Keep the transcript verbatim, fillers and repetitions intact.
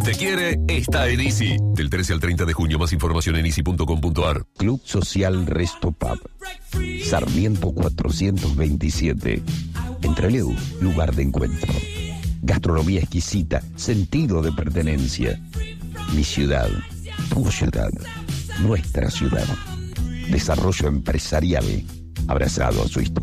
Te quiere, está en Easy. Del trece al treinta de junio, más información en easy punto com punto ar. Club Social Resto Pub. Sarmiento cuatrocientos veintisiete. Entreleu, lugar de encuentro. Gastronomía exquisita, sentido de pertenencia. Mi ciudad, tu ciudad, nuestra ciudad. Desarrollo empresarial abrazado a su historia.